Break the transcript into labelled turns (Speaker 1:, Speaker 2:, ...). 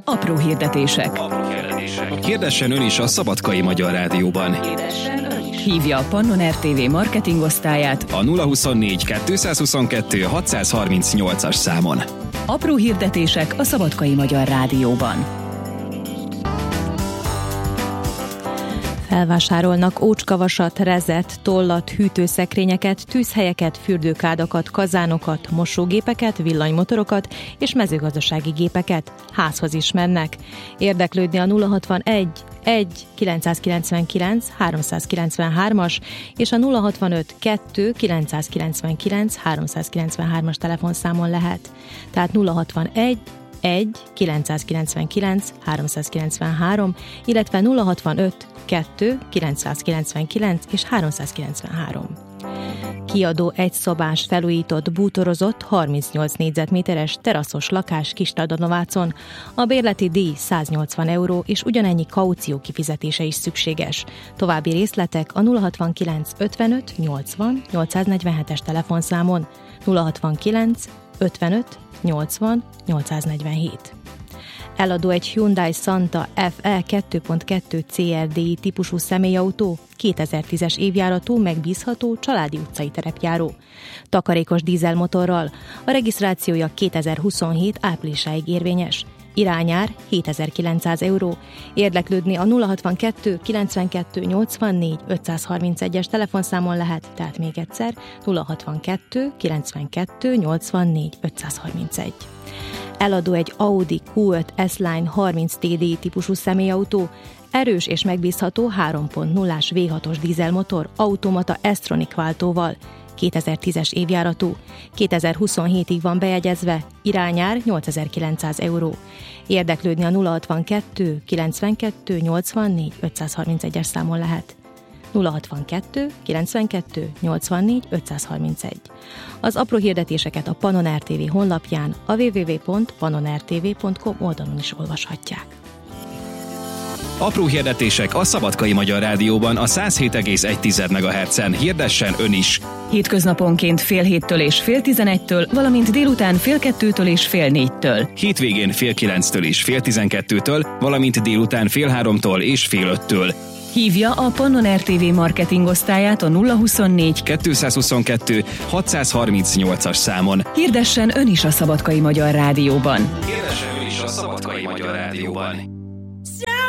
Speaker 1: Apró hirdetések.
Speaker 2: Hirdessen ön is a Szabadkai Magyar Rádióban.
Speaker 1: Hívja a Pannon RTV marketing osztályát
Speaker 2: A 024 222 638-as számon.
Speaker 1: Apró hirdetések a Szabadkai Magyar Rádióban.
Speaker 3: Felvásárolnak ócskavasat, rezet, tollat, hűtőszekrényeket, tűzhelyeket, fürdőkádakat, kazánokat, mosógépeket, villanymotorokat és mezőgazdasági gépeket. Házhoz is mennek. Érdeklődni a 061 1 999 393-as és a 065 2 999 393-as telefonszámon lehet. Tehát 061 1 999 393, illetve 065 2 999 és 393. Kiadó egyszobás felújított, bútorozott, 38 négyzetméteres teraszos lakás Kistardanovátszon. A bérleti díj 180 euró és ugyanennyi kaució kifizetése is szükséges. További részletek a 069 55 80 847-es telefonszámon, 069 55 80 847. Eladó egy Hyundai Santa FE 2.2 CRDI típusú személyautó, 2010-es évjáratú, megbízható, családi utcai terepjáró. Takarékos dízelmotorral, a regisztrációja 2027 áprilisáig érvényes. Irányár 7900 euró. Érdeklődni a 062 92 84 531-es telefonszámon lehet, tehát még egyszer 062 92 84 531. Eladó egy Audi Q5 S-Line 30 TDI típusú személyautó, erős és megbízható 3.0-ás V6-os dízelmotor, automata S-Tronic váltóval, 2010-es évjáratú, 2027-ig van bejegyezve, irányár 8900 euró. Érdeklődni a 062 92 84 531-es számon lehet. 062 92 84 531. Az apró hirdetéseket a Pannon RTV honlapján, a www.pannonrtv.com oldalon is olvashatják.
Speaker 2: Apró hirdetések a Szabadkai Magyar Rádióban a 107,1 MHz-en. Hirdessen ön is!
Speaker 1: Hétköznaponként fél héttől és fél 11-től, valamint délután fél 2-től és fél 4-től.
Speaker 2: Hétvégén fél 9-től és fél 12-től, valamint délután fél 3-tól és fél 5-től.
Speaker 1: Hívja a Pannon RTV marketing osztályát a 024
Speaker 2: 222 638-as számon.
Speaker 1: Hirdessen ön is a Szabadkai Magyar Rádióban.
Speaker 2: Hirdessen ön is a Szabadkai Magyar Rádióban.